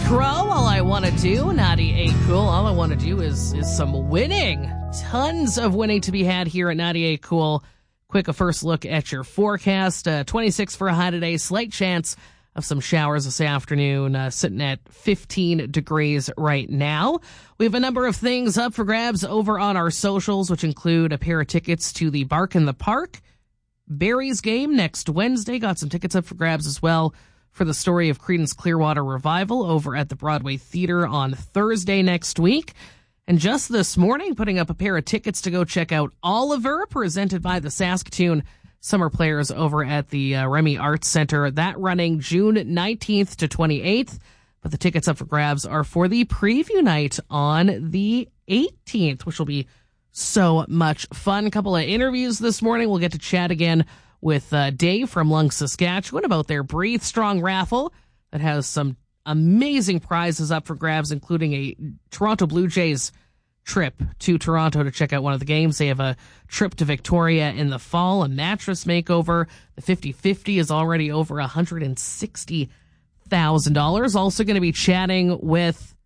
Crow, all I want to do, Naughty Ain't Cool. All I want to do is some winning. Tons of winning to be had here at Naughty Ain't Cool. Quick, a first look at your forecast. 26 for a high today. Slight chance of some showers this afternoon, sitting at 15 degrees right now. We have a number of things up for grabs over on our socials, which include a pair of tickets to the Bark in the Park Berries game next Wednesday. Got some tickets up for grabs as well for the Story of Creedence Clearwater Revival over at the Broadway Theater on Thursday next week. And just this morning, putting up a pair of tickets to go check out Oliver, presented by the Saskatoon Summer Players over at the Remy Arts Center. That running June 19th to 28th. But the tickets up for grabs are for the preview night on the 18th, which will be so much fun. A couple of interviews this morning. We'll get to chat again with Dave from Lung, Saskatchewan about their Breathe Strong raffle that has some amazing prizes up for grabs, including a Toronto Blue Jays trip to Toronto to check out one of the games. They have a trip to Victoria in the fall, a mattress makeover. The 50-50 is already over $160,000. Also going to be chatting with